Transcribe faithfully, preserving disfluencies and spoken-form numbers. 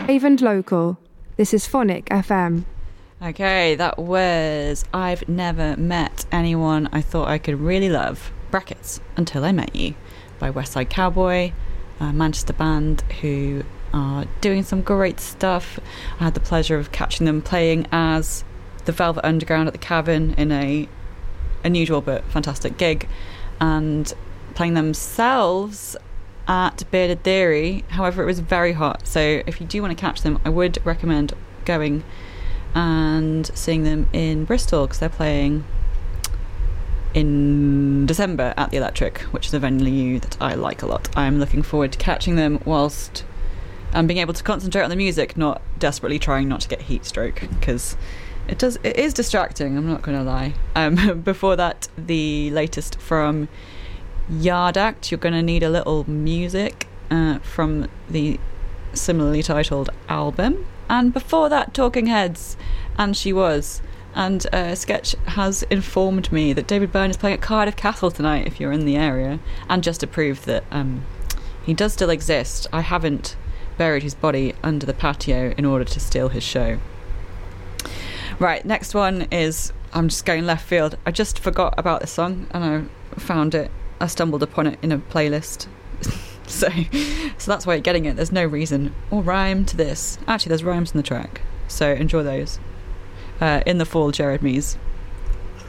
Live and local. This is Phonic F M. Okay, that was I've Never Met Anyone I Thought I Could Really Love, brackets, Until I Met You, by West Side Cowboy, a Manchester band who are doing some great stuff. I had the pleasure of catching them playing as the Velvet Underground at the Cavern in a unusual but fantastic gig, and playing themselves at Bearded Theory. However, it was very hot, so if you do want to catch them, I would recommend going and seeing them in Bristol, because they're playing in December at the Electric, which is a venue that I like a lot. I'm looking forward to catching them whilst I'm being able to concentrate on the music, not desperately trying not to get heat stroke, because it does it is distracting, I'm not going to lie. Um, before that, the latest from Yard Act, You're Gonna Need a Little Music, uh, from the similarly titled album. And before that, Talking Heads, And She Was. And uh, Sketch has informed me that David Byrne is playing at Cardiff Castle tonight, if you're in the area, and just to prove that um, he does still exist, I haven't buried his body under the patio in order to steal his show. Right, next one is, I'm just going left field. I just forgot about this song, and I found it I stumbled upon it in a playlist. so so that's why you're getting it. There's no reason or rhyme to this. Actually, there's rhymes in the track, so enjoy those. Uh, In the Fall, Jared Mees.